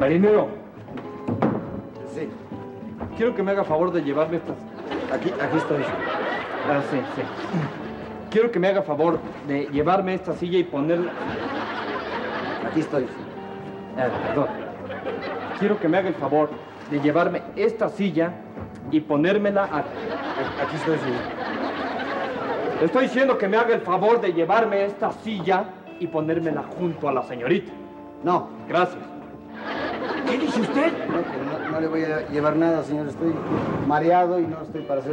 Marinero. Sí. Quiero que me haga favor de llevarme estas... Aquí estoy. Ah, sí. Quiero que me haga favor de llevarme esta silla y ponerla... Aquí estoy. Perdón. Quiero que me haga el favor de llevarme esta silla y ponérmela Aquí estoy, señor. Le estoy diciendo que me haga el favor de llevarme esta silla y ponérmela junto a la señorita. No. Gracias. ¿Qué dice usted? No le voy a llevar nada, señor. Estoy mareado y no estoy para hacer